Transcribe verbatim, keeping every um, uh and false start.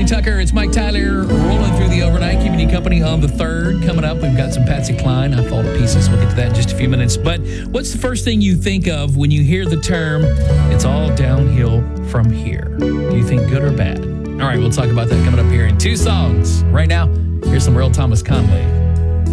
Tucker. It's Mike Tyler rolling through the overnight, keeping you company on the third. Coming up, we've got some Patsy Cline, I Fall to Pieces. We'll get to that in just a few minutes. But what's the first thing you think of when you hear the term, it's all downhill from here? Do you think good or bad? All right, we'll talk about that coming up here in two songs. Right now, here's some Earl Thomas Conway.